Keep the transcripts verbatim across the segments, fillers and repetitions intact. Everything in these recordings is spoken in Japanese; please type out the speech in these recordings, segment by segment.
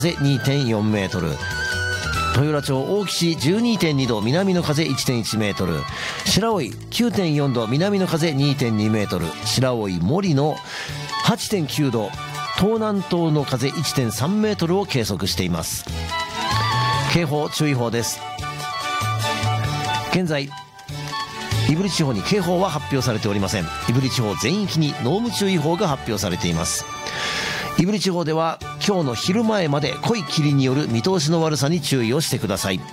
風 にてんよんメートル、豊浦町大岸 じゅうにてんに 度、南の風 いってんいちメートル、白老 きゅうてんよん 度、南の風 にてんに メートル、白老森の はちてんきゅう 度、東南東の風 いってんさん メートルを計測しています。警報注意報です。現在胆振地方に警報は発表されておりません。胆振地方全域に濃霧注意報が発表されています。胆振地方では今日の昼前まで濃い霧による見通しの悪さに注意をしてください。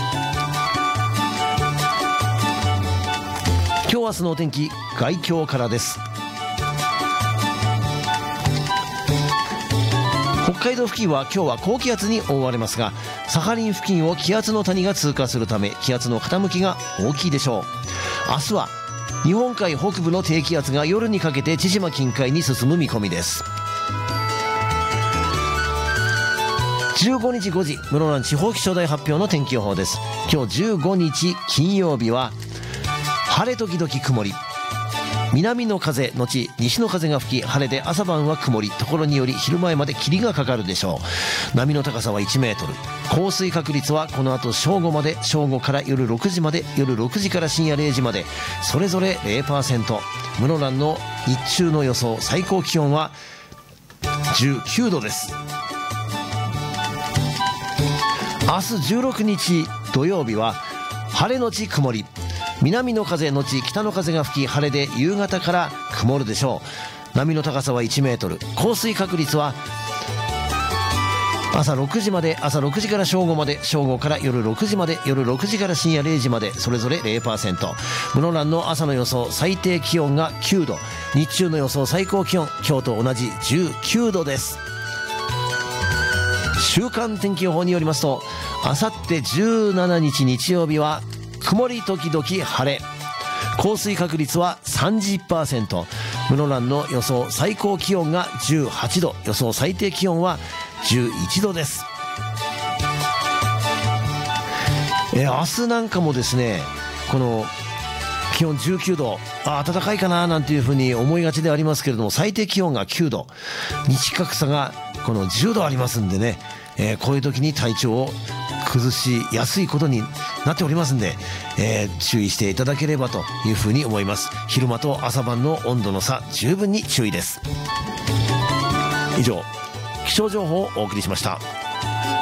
今日明日のお天気、概況からです。北海道付近は今日は高気圧に覆われますが、サハリン付近を気圧の谷が通過するため気圧の傾きが大きいでしょう。明日は日本海北部の低気圧が夜にかけて千島近海に進む見込みです。じゅうごにちごじ、室蘭地方気象台発表の天気予報です。今日じゅうごにち金曜日は晴れ時々曇り、南の風のち西の風が吹き、晴れで朝晩は曇り、ところにより昼前まで霧がかかるでしょう。波の高さはいちメートル、降水確率はこの後正午まで、正午から夜ろくじまで、夜ろくじから深夜れいじまでそれぞれ ゼロパーセント。 室蘭の日中の予想最高気温はじゅうきゅうどです。明日じゅうろくにち土曜日は晴れのち曇り、南の風のち北の風が吹き、晴れで夕方から曇るでしょう。波の高さはいちメートル、降水確率は朝ろくじまで、朝ろくじから正午まで、正午から夜ろくじまで、夜ろくじから深夜れいじまでそれぞれ ゼロパーセント。 室蘭の朝の予想最低気温がきゅうど、日中の予想最高気温今日と同じじゅうきゅうどです。週間天気予報によりますと、あさってじゅうしちにち日曜日は曇り時々晴れ、降水確率は さんじゅっパーセント。 室蘭の予想最高気温がじゅうはちど、予想最低気温はじゅういちどです。え明日なんかもですね、この気温じゅうきゅうど、あ暖かいかななんていうふうに思いがちでありますけれども、最低気温がきゅうど、日格差がこのじゅうどありますんでね、えー、こういう時に体調を崩しやすいことになっておりますんで、えー、注意していただければというふうに思います。昼間と朝晩の温度の差十分に注意です。以上、気象情報をお送りしました。